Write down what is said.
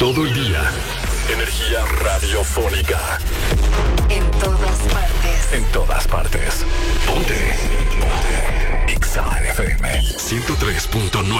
Todo el día. Energía radiofónica. En todas partes. En todas partes. Ponte. Ponte. Exa FM 103.9.